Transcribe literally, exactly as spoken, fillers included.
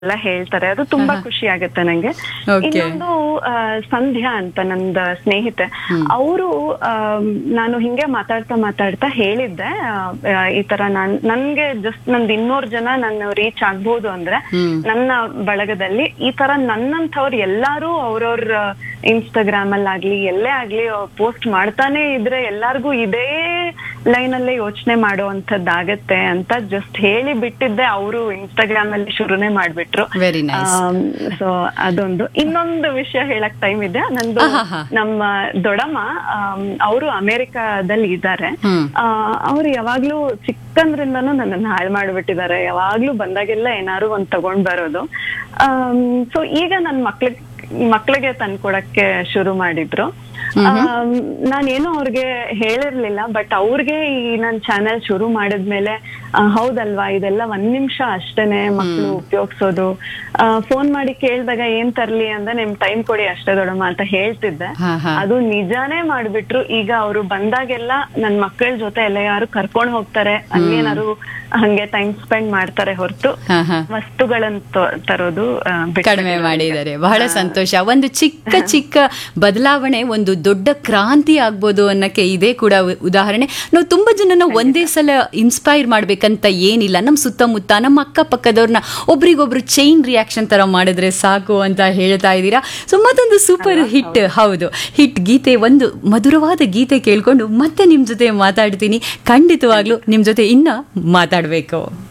ಎಲ್ಲ ಹೇಳ್ತಾರೆ, ಅದು ತುಂಬಾ ಖುಷಿ ಆಗುತ್ತೆ ನಂಗೆ. ಇನ್ನೊಂದು ಆ, ಸಂಧ್ಯಾ ಅಂತ ನಂದ ಸ್ನೇಹಿತೆ, ಅವರು ನಾನು ಹಿಂಗೆ ಮಾತಾಡ್ತಾ ಮಾತಾಡ್ತಾ ಹೇಳಿದ್ದೆ ಆ, ಈ ತರ ನಾನ್ ನನ್ಗೆ ಜಸ್ಟ್ ನಂದ್ ಇನ್ನೂರ್ ಜನ ನಾನು ರೀಚ್ ಆಗ್ಬೋದು ಅಂದ್ರೆ ನನ್ನ ಬಳಗದಲ್ಲಿ ಈ ತರ ನನ್ನಂಥವ್ರು ಎಲ್ಲಾರು ಅವ್ರವ್ರ ಇನ್ಸ್ಟಾಗ್ರಾಮ್ ಅಲ್ಲಾಗ್ಲಿ ಎಲ್ಲೇ ಆಗ್ಲಿ ಪೋಸ್ಟ್ ಮಾಡ್ತಾನೆ ಇದ್ರೆ ಎಲ್ಲಾರ್ಗು ಇದೇ ಲೈನ್ ಅಲ್ಲೇ ಯೋಚನೆ ಮಾಡುವಂತದ್ದಾಗತ್ತೆ ಅಂತ ಜಸ್ಟ್ ಹೇಳಿ ಬಿಟ್ಟಿದ್ದೆ. ಅವರು ಇನ್ಸ್ಟಾಗ್ರಾಮ್ ಅಲ್ಲಿ ಶುರುನೇ ಮಾಡ್ಬಿಟ್ರು. Very nice. ಸೊ ಅದೊಂದು. ಇನ್ನೊಂದು ವಿಷಯ ಹೇಳಕ್ ಟೈಮ್ ಇದೆ ನಂದು. ನಮ್ಮ ದೊಡ್ಡಮ್ಮ ಅವರು ಅಮೆರಿಕಾದಲ್ಲಿ ಇದ್ದಾರೆ. ಅವ್ರು ಯಾವಾಗ್ಲೂ ಚಿಕ್ಕಂದ್ರಿಂದಾನು ನನ್ನನ್ನು ಹಾಳು ಮಾಡ್ಬಿಟ್ಟಿದ್ದಾರೆ. ಯಾವಾಗ್ಲೂ ಬಂದಾಗೆಲ್ಲ ಏನಾರು ಒಂದ್ ತಗೊಂಡ್ ಬರೋದು. ಸೊ ಈಗ ನನ್ ಮಕ್ಳಿಗೆ ಮಕ್ಳಿಗೆ ತಂದ್ಕೊಡಕ್ಕೆ ಶುರು ಮಾಡಿದ್ರು. ನಾನೇನು ಅವ್ರಿಗೆ ಹೇಳಿರ್ಲಿಲ್ಲ, ಬಟ್ ಅವ್ರಿಗೆ ಈ ನನ್ ಚಾನೆಲ್ ಶುರು ಮಾಡಿದ್ಮೇಲೆ ಹೌದಲ್ವಾ ಇದೆಲ್ಲ ಒಂದ್ ನಿಮಿಷ ಅಷ್ಟೇನೆ ಮಕ್ಳು ಉಪಯೋಗಿಸೋದು. ಫೋನ್ ಮಾಡಿ ಕೇಳ್ದಾಗ ಏನ್ ತರ್ಲಿ ಅಂದ್ರೆ ನಿಮ್ ಟೈಮ್ ಕೊಡಿ ಅಷ್ಟೇ ದೊಡ್ಡಮ್ಮ ಅಂತ ಹೇಳ್ತಿದ್ದೆ. ಅದು ನಿಜಾನೇ ಮಾಡ್ಬಿಟ್ರು. ಈಗ ಅವ್ರು ಬಂದಾಗೆಲ್ಲ ನನ್ ಮಕ್ಕಳ ಜೊತೆ ಎಲ್ಲ ಯಾರು ಕರ್ಕೊಂಡ್ ಹೋಗ್ತಾರೆ, ಅಲ್ಲೇನಾರು ಹಂಗೆ ಟೈಮ್ ಸ್ಪೆಂಡ್ ಮಾಡ್ತಾರೆ ಹೊರತು ವಸ್ತುಗಳನ್ನ ತರೋದು ಕಡಿಮೆ ಮಾಡಿದ್ದಾರೆ. ಬಹಳ ಸಂತೋಷ. ಒಂದು ಚಿಕ್ಕ ಚಿಕ್ಕ ಬದಲಾವಣೆ ಒಂದು ದೊಡ್ಡ ಕ್ರಾಂತಿ ಆಗ್ಬೋದು ಅನ್ನಕ್ಕೆ ಇದೇ ಕೂಡ ಉದಾಹರಣೆ. ನಾವು ತುಂಬಾ ಜನನ ಒಂದೇ ಸಲ ಇನ್ಸ್ಪೈರ್ ಮಾಡ್ಬೇಕಂತ ಏನಿಲ್ಲ. ನಮ್ಮ ಸುತ್ತಮುತ್ತ ನಮ್ಮ ಅಕ್ಕಪಕ್ಕದವ್ರನ್ನ ಒಬ್ರಿಗೊಬ್ರು ಚೈನ್ ರಿಯಾಕ್ಷನ್ ತರ ಮಾಡಿದ್ರೆ ಸಾಕು ಅಂತ ಹೇಳ್ತಾ ಇದ್ದೀರಾ. ಸೊ ಮತ್ತೊಂದು ಸೂಪರ್ ಹಿಟ್, ಹೌದು ಹಿಟ್ ಗೀತೆ, ಒಂದು ಮಧುರವಾದ ಗೀತೆ ಕೇಳ್ಕೊಂಡು ಮತ್ತೆ ನಿಮ್ ಜೊತೆ ಮಾತಾಡ್ತೀನಿ. ಖಂಡಿತವಾಗ್ಲೂ ನಿಮ್ ಜೊತೆ ಇನ್ನ ಮಾತಾಡ್ಬೇಕು.